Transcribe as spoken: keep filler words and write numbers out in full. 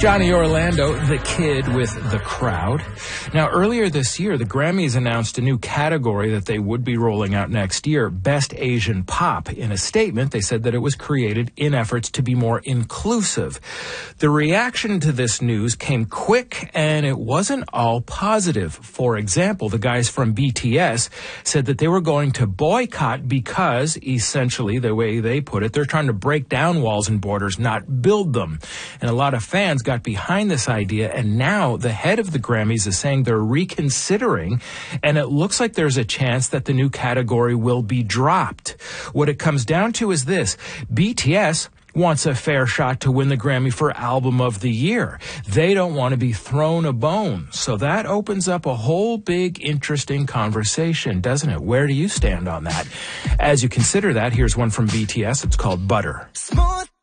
Johnny Orlando, the kid with the crowd. Now, earlier this year, the Grammys announced a new category that they would be rolling out next year, Best Asian Pop. In a statement, they said that it was created in efforts to be more inclusive. The reaction to this news came quick, and it wasn't all positive. For example, the guys from B T S said that they were going to boycott because, essentially, the way they put it, they're trying to break down walls and borders, not build them. And a lot of fans got behind this idea, and now the head of the Grammys is saying they're reconsidering, and it looks like there's a chance that the new category will be dropped. What it comes down to is this: B T S wants a fair shot to win the Grammy for Album of the Year. They don't want to be thrown a bone. So that opens up a whole big, interesting conversation, doesn't it? Where do you stand on that? As you consider that, here's one from B T S. It's called Butter. Smooth